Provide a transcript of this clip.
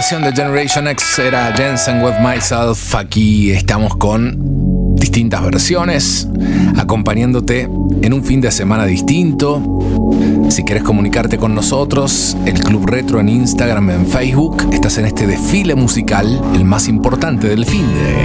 versión de Generation X era Jensen with Myself. Aquí estamos con distintas versiones, acompañándote en un fin de semana distinto. Si quieres comunicarte con nosotros, el Club Retro en Instagram, en Facebook, estás en este desfile musical, el más importante del fin de